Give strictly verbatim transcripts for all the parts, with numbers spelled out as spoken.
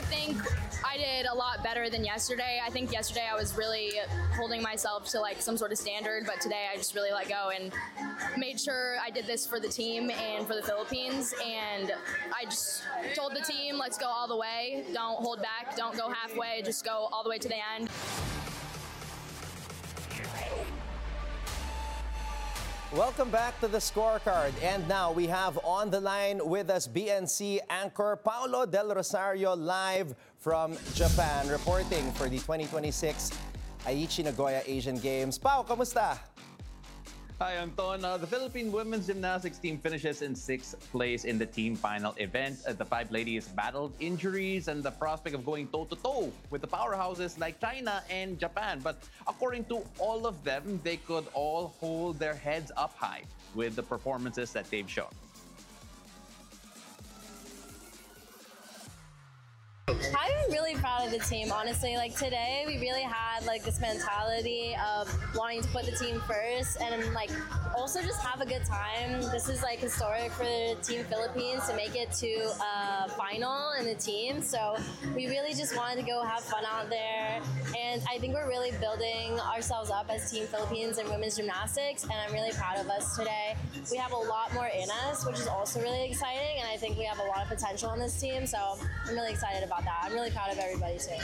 think I did a lot better than yesterday. I think yesterday I was really holding myself to like some sort of standard, but today I just really let go and made sure I did this for the team and for the Philippines. And I just told the team, let's go all the way. Don't hold back. Don't go halfway. Just go all the way to the end. Welcome back to the scorecard. And now we have on the line with us B N C anchor Paolo Del Rosario live from Japan, reporting for the twenty twenty-six Aichi Nagoya Asian Games. Pao, kamusta? Hi, Anton. Uh, the Philippine women's gymnastics team finishes in sixth place in the team final event. Uh, the five ladies battled injuries and the prospect of going toe-to-toe with the powerhouses like China and Japan. But according to all of them, they could all hold their heads up high with the performances that they've shown. I'm really proud of the team, honestly. Like today, we really had like this mentality of wanting to put the team first and like also just have a good time. This is like historic for Team Philippines to make it to a final in the team. So we really just wanted to go have fun out there. And I think we're really building ourselves up as Team Philippines and women's gymnastics. And I'm really proud of us today. We have a lot more in us, which is also really exciting. And I think we have a lot of potential on this team. So I'm really excited about that. I'm really proud of everybody too.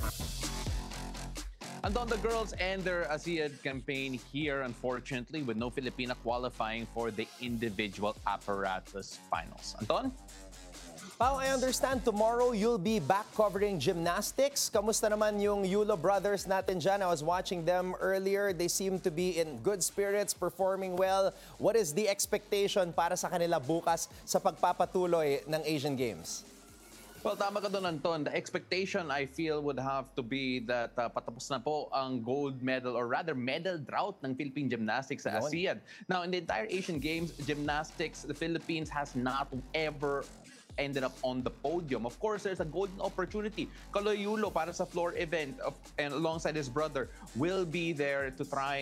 And on the girls and their ASEAN campaign here, unfortunately, with no Filipina qualifying for the individual apparatus finals. Anton? Pao, I understand tomorrow you'll be back covering gymnastics. Kamusta naman yung Yulo brothers natin dyan? I was watching them earlier. They seem to be in good spirits, performing well. What is the expectation para sa kanila bukas sa pagpapatuloy ng Asian Games? Well, tama ka doon, Anton. The expectation, I feel, would have to be that uh, patapos na po ang gold medal or rather medal drought ng Philippine gymnastics sa ASEAN. Now, in the entire Asian Games, gymnastics, the Philippines has not ever ended up on the podium. Of course, there's a golden opportunity. Kaloy Yulo, para sa floor event of, and alongside his brother, will be there to try